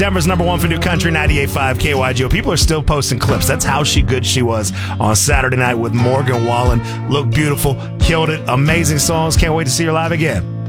Denver's number one for new country, 98.5 KYGO. People are still posting clips. That's how good she was on Saturday night with Morgan Wallen. Looked beautiful, killed it, amazing songs. Can't wait to see her live again.